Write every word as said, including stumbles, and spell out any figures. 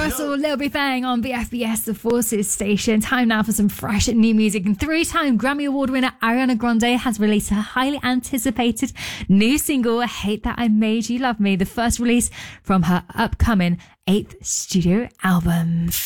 Russell, Lil B Fang on B F B S, the Forces station. Time now for some fresh new music. And three-time Grammy Award winner Ariana Grande has released her highly anticipated new single, Hate That I Made You Love Me, the first release from her upcoming eighth studio album.